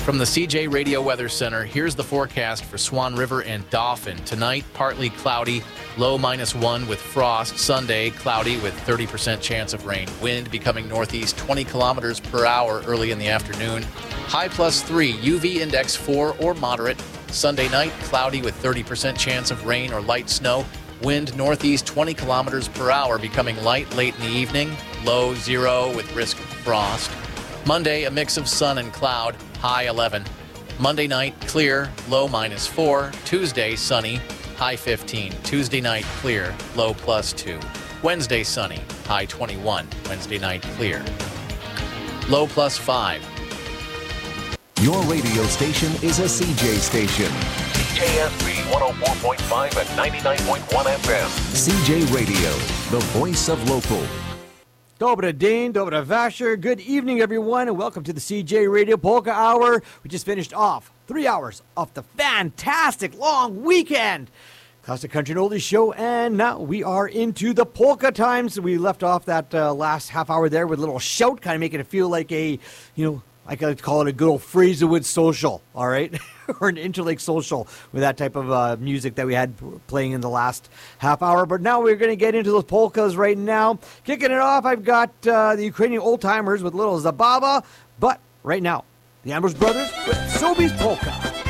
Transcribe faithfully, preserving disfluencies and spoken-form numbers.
From the C J Radio Weather Center, here's the forecast for Swan River and Dauphin. Tonight, partly cloudy, low minus one with frost. Sunday, cloudy with thirty percent chance of rain. Wind becoming northeast twenty kilometers per hour early in the afternoon. High plus three, U V index four or moderate. Sunday night, cloudy with thirty percent chance of rain or light snow. Wind northeast twenty kilometers per hour, becoming light late in the evening. Low zero with risk of frost. Monday, a mix of sun and cloud, high eleven. Monday night, clear, low minus four. Tuesday, sunny, high fifteen. Tuesday night, clear, low plus two. Wednesday, sunny, high twenty-one. Wednesday night, clear, low plus five. Your radio station is a C J station. C J S B one oh four point five and ninety-nine point one F M. C J Radio, the voice of local. Dobra Dane, Dobra Vasher. Good evening, everyone, and welcome to the C J Radio Polka Hour. We just finished off three hours of the fantastic long weekend Classic Country and Oldies show, and now we are into the polka times. We left off that uh, last half hour there with a little shout, kind of making it feel like a, you know, I could call it a good old Fraserwood social, all right? Or an Interlake social with that type of uh, music that we had playing in the last half hour. But now we're going to get into those polkas right now. Kicking it off, I've got uh, the Ukrainian Old Timers with Little Zababa. But right now, the Ambrose Brothers with Sobi's Polka.